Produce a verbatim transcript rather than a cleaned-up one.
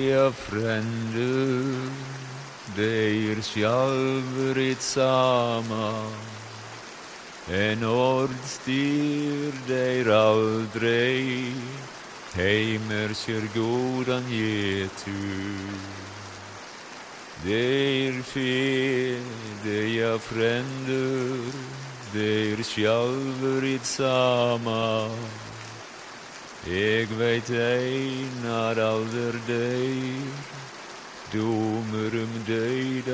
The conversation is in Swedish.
er frender, deir sjálfrit sama. En ord styr deir aldrei, heimer sér góðan getu. Deir fe, deir frender, deir sjálfrit sama. Eg veit einar alder deir, dómur um døyda